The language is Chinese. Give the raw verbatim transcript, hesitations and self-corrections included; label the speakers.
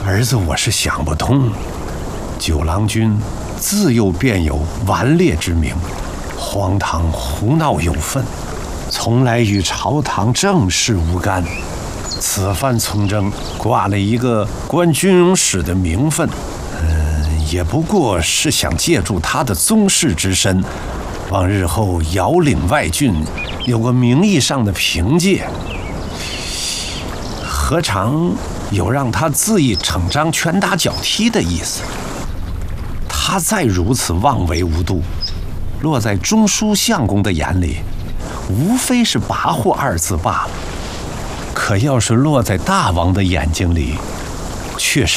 Speaker 1: 儿子，我是想不通，九郎君自幼便有顽劣之名，荒唐胡闹有份，从来与朝堂政事无干。此番从政，挂了一个官军容使的名分，嗯，也不过是想借助他的宗室之身，往日后遥领外郡有个名义上的凭借，何尝有让他恣意逞张、拳打脚踢的意思？他再如此妄为无度，落在中书相公的眼里，无非是跋扈二字罢了。可要是落在大王的眼睛里，却是